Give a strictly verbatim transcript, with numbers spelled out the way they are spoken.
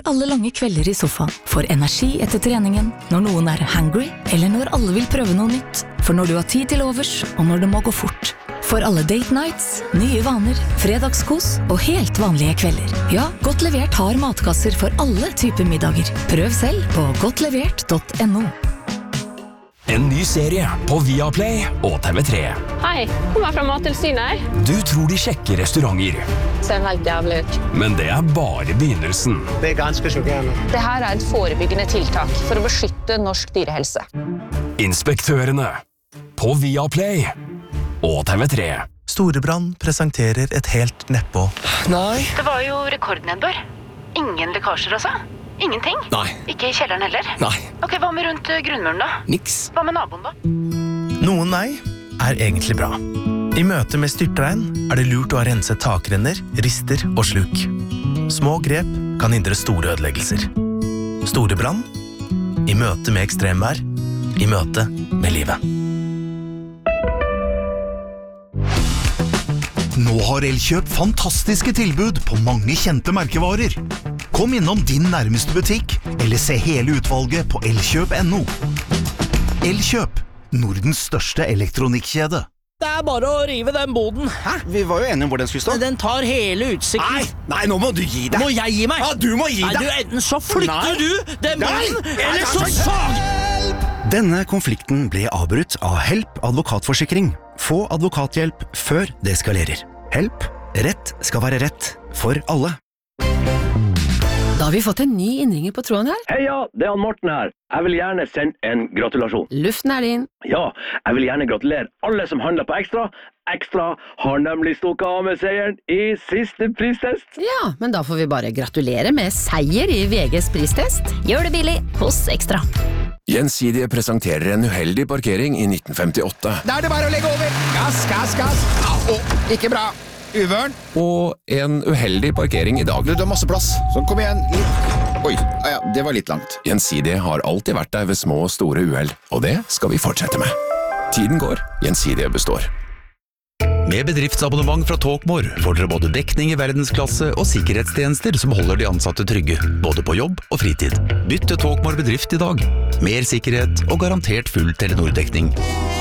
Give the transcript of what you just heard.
alle lange kvelder i sofaen. For energi etter treningen, når noen er hangry, eller når alle vil prøve noe nytt. For når du har tid til overs, og når det må gå fort. For alle date nights, nye vaner, fredagskos og helt vanlige kvelder. Ja, Godt Levert har matkasser for alle typer middager. Prøv selv på godtlevert punktum no. En ny serie på Viaplay og T V tre. Hei, kommer fra Mattilsynet. Du tror de sjekker restauranter. Ser helt jævlig ut. Men det er bare begynnelsen. Det er ganske sjokkerende. Det her er et forebyggende tiltak for å beskytte norsk dyrehelse. Inspektørene på Viaplay og T V tre. Storebrand presenterer et helt nedpå. Nei. Det var jo rekordnedbør. Ingen lekkasjer altså? Ingenting? Nei. Ikke i kjelleren heller? Nei. Ok, hva med rundt grunnmuren da? Niks. Hva med naboen da? Noen nei er egentlig bra. I møte med styrtregn er det lurt å ha renset takrenner, rister og sluk. Små grep kan hindre store ødeleggelser. Storebrand. I møte med ekstremvær. I møte med livet. Nå har Elkjøp fantastiske tilbud på mange kjente merkevarer. Kom innom din nærmeste butikk, eller se hele utvalget på elkjøp punktum no. Elkjøp, Nordens største elektronikkjede. Det er bare å rive den boden. Hæ? Vi var jo enige om hvor den skulle stå. Den tar hele utsikten. Nei, nei, nå må du gi deg. Må jeg gi meg? Ja, du må gi deg. Nei, du, enten så flytter Nei. du den boden, Nei. eller så Nei. sag! Denne konflikten ble avbrutt av Help advokatforsikring. Få advokathjelp før det eskalerer. Help. Rett skal være rett for alle. Da har vi fått en ny innringer på tråden her. Heia, det er han Morten her. Jeg vil gjerne sende en gratulasjon. Luften er din. Ja, jeg vil gjerne gratulere alle som handler på Ekstra. Ekstra har nemlig stukket av med seieren i siste pristest. Ja, men da får vi bare gratulere med seier i V G's pristest. Gjør det billig hos Ekstra. Gjensidige presenterer en uheldig parkering i nitten femtiåtte. Da er det bare å legge over. Gass, gass, gass. Ja, å, ikke bra. Uvørn. Og en uheldig parkering i dag. Du, du har masse plass. Så kom igjen. Litt. Oi, ja, det var litt langt. Gjensidige har alltid vært der ved små og store uheld, og det skal vi fortsette med. Tiden går, Gjensidige består. Med bedriftsabonnement fra Talkmore får dere både dekning i verdensklasse og sikkerhetstjenester som holder de ansatte trygge, både på jobb og fritid. Bytt til Talkmore bedrift i dag. Mer sikkerhet og garantert full Telenor-dekning.